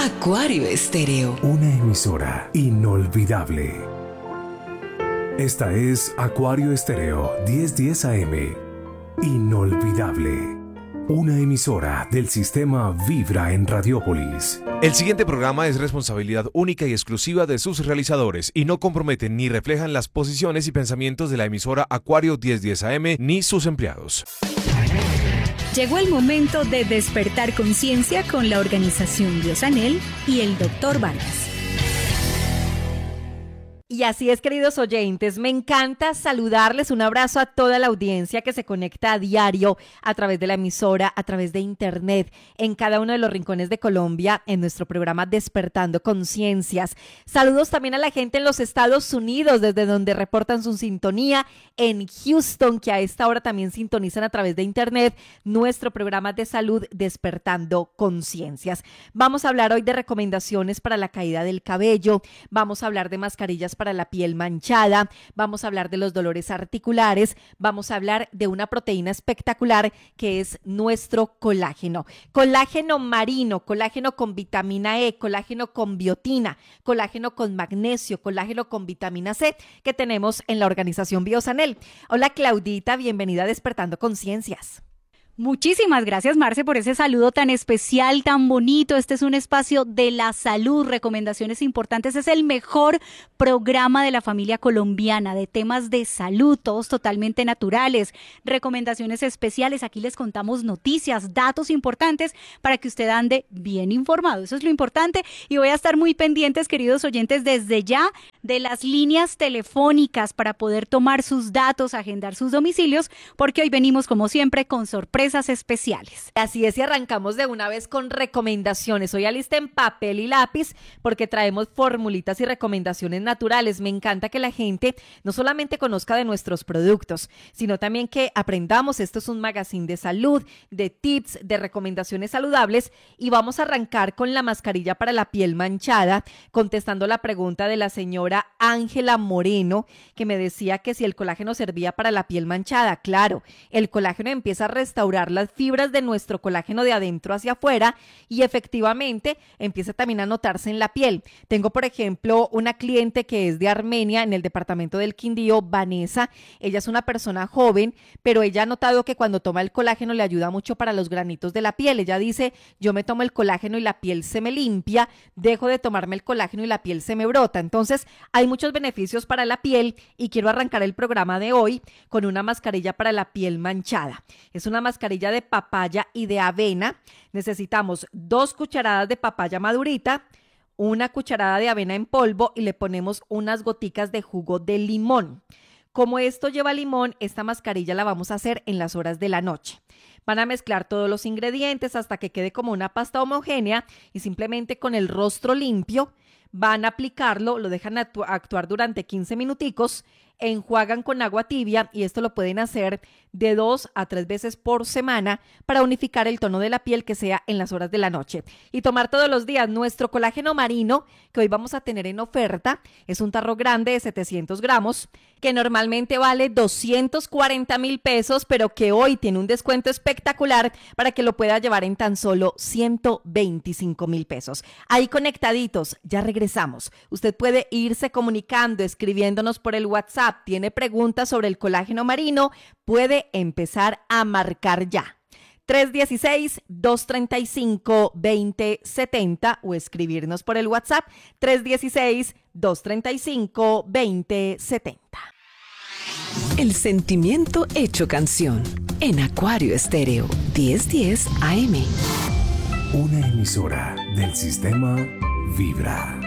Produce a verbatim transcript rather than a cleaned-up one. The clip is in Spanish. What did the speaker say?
Acuario Estéreo. Una emisora inolvidable. Esta es Acuario Estéreo diez diez A M. Inolvidable. Una emisora del sistema Vibra en Radiópolis. El siguiente programa es responsabilidad única y exclusiva de sus realizadores y no comprometen ni reflejan las posiciones y pensamientos de la emisora Acuario diez diez A M ni sus empleados. Llegó el momento de despertar conciencia con la organización Biosanel y el doctor Vargas. Y así es, queridos oyentes, me encanta saludarles. Un abrazo a toda la audiencia que se conecta a diario a través de la emisora, a través de internet, en cada uno de los rincones de Colombia, en nuestro programa Despertando Conciencias. Saludos también a la gente en los Estados Unidos, desde donde reportan su sintonía, en Houston, que a esta hora también sintonizan a través de internet nuestro programa de salud Despertando Conciencias. Vamos a hablar hoy de recomendaciones para la caída del cabello, vamos a hablar de mascarillas para la piel manchada, vamos a hablar de los dolores articulares, vamos a hablar de una proteína espectacular que es nuestro colágeno. Colágeno marino, colágeno con vitamina E, colágeno con biotina, colágeno con magnesio, colágeno con vitamina C que tenemos en la organización Biosanel. Hola Claudita, bienvenida a Despertando Conciencias. Muchísimas gracias, Marce, por ese saludo tan especial, tan bonito. Este es un espacio de la salud, recomendaciones importantes. Es el mejor programa de la familia colombiana de temas de salud, todos totalmente naturales, recomendaciones especiales. Aquí les contamos noticias, datos importantes para que usted ande bien informado. Eso es lo importante y voy a estar muy pendientes, queridos oyentes, desde ya de las líneas telefónicas para poder tomar sus datos, agendar sus domicilios, porque hoy venimos, como siempre, con sorpresas especiales. Así es, y arrancamos de una vez con recomendaciones. Hoy alisten papel y lápiz porque traemos formulitas y recomendaciones naturales. Me encanta que la gente no solamente conozca de nuestros productos, sino también que aprendamos. Esto es un magazine de salud, de tips, de recomendaciones saludables, y vamos a arrancar con la mascarilla para la piel manchada, contestando la pregunta de la señora Ángela Moreno, que me decía que si el colágeno servía para la piel manchada. Claro, el colágeno empieza a restaurar las fibras de nuestro colágeno de adentro hacia afuera y efectivamente empieza también a notarse en la piel. Tengo, por ejemplo, una cliente que es de Armenia, en el departamento del Quindío, Vanessa. Ella es una persona joven, pero ella ha notado que cuando toma el colágeno le ayuda mucho para los granitos de la piel. Ella dice, yo me tomo el colágeno y la piel se me limpia, dejo de tomarme el colágeno y la piel se me brota. Entonces, hay muchos beneficios para la piel y quiero arrancar el programa de hoy con una mascarilla para la piel manchada. Es una mascarilla de papaya y de avena. Necesitamos dos cucharadas de papaya madurita, una cucharada de avena en polvo y le ponemos unas goticas de jugo de limón. Como esto lleva limón, esta mascarilla la vamos a hacer en las horas de la noche. Van a mezclar todos los ingredientes hasta que quede como una pasta homogénea y simplemente con el rostro limpio van a aplicarlo, lo dejan actu- actuar durante quince minuticos, enjuagan con agua tibia y esto lo pueden hacer de dos a tres veces por semana para unificar el tono de la piel que sea en las horas de la noche. Y tomar todos los días nuestro colágeno marino, que hoy vamos a tener en oferta. Es un tarro grande de setecientos gramos, que normalmente vale doscientos cuarenta mil pesos, pero que hoy tiene un descuento espectacular para que lo pueda llevar en tan solo ciento veinticinco mil pesos. Ahí conectaditos, ya regresamos. Usted puede irse comunicando, escribiéndonos por el WhatsApp. Tiene preguntas sobre el colágeno marino, puede empezar a marcar ya. tres uno seis, dos tres cinco, dos cero siete cero o escribirnos por el WhatsApp tres uno seis, dos tres cinco, dos cero siete cero. El sentimiento hecho canción en Acuario Estéreo diez diez A M. Una emisora del sistema Vibra.